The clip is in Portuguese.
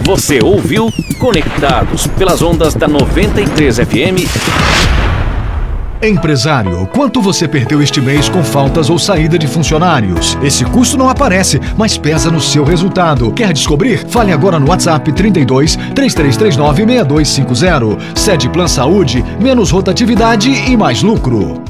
Você ouviu Conectados pelas ondas da 93 FM. Empresário, quanto você perdeu este mês com faltas ou saída de funcionários? Esse custo não aparece, mas pesa no seu resultado. Quer descobrir? Fale agora no WhatsApp 32 3339 6250. Sede Plan Saúde, menos rotatividade e mais lucro.